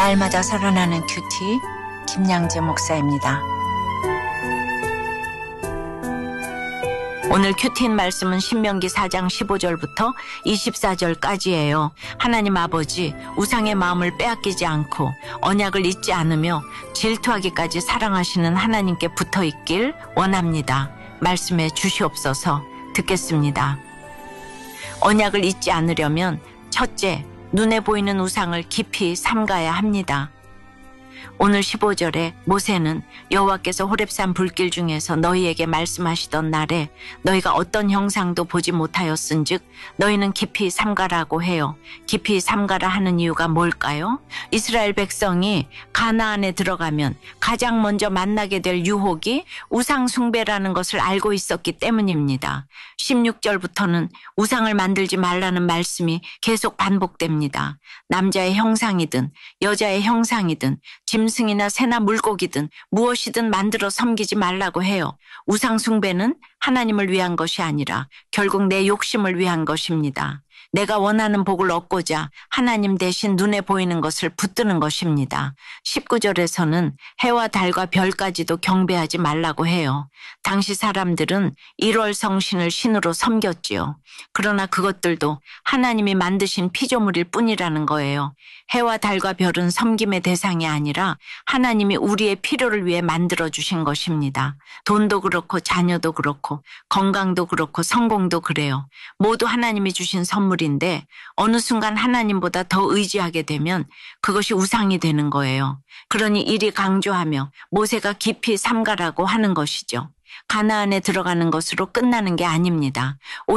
날마다 살아나는 큐티 김양재 목사입니다. 오늘 큐티인 말씀은 신명기 4장 15절부터 24절까지예요. 하나님 아버지, 우상의 마음을 빼앗기지 않고 언약을 잊지 않으며 질투하기까지 사랑하시는 하나님께 붙어있길 원합니다. 말씀해 주시옵소서. 듣겠습니다. 언약을 잊지 않으려면 첫째, 눈에 보이는 우상을 깊이 삼가야 합니다. 오늘 15절에 모세는 여호와께서 호렙산 불길 중에서 너희에게 말씀하시던 날에 너희가 어떤 형상도 보지 못하였은즉 너희는 깊이 삼가라고 해요. 깊이 삼가라 하는 이유가 뭘까요? 이스라엘 백성이 가나안에 들어가면 가장 먼저 만나게 될 유혹이 우상 숭배라는 것을 알고 있었기 때문입니다. 16절부터는 우상을 만들지 말라는 말씀이 계속 반복됩니다. 남자의 형상이든 여자의 형상이든 짐승이나 새나 물고기든 무엇이든 만들어 섬기지 말라고 해요. 우상 숭배는 하나님을 위한 것이 아니라 결국 내 욕심을 위한 것입니다. 내가 원하는 복을 얻고자 하나님 대신 눈에 보이는 것을 붙드는 것입니다. 19절에서는 해와 달과 별까지도 경배하지 말라고 해요. 당시 사람들은 1월 성신을 신으로 섬겼지요. 그러나 그것들도 하나님이 만드신 피조물일 뿐이라는 거예요. 해와 달과 별은 섬김의 대상이 아니라 하나님이 우리의 필요를 위해 만들어주신 것입니다. 돈도 그렇고 자녀도 그렇고 건강도 그렇고 성공도 그래요. 모두 하나님이 주신 선물인데 어느 순간 하나님보다 더 의지하게 되면 그것이 우상이 되는 거예요. 그러니 이리 강조하며 모세가 깊이 삼가라고 하는 것이죠. 가나안에 들어가는 것으로 끝나는 게 아닙니다.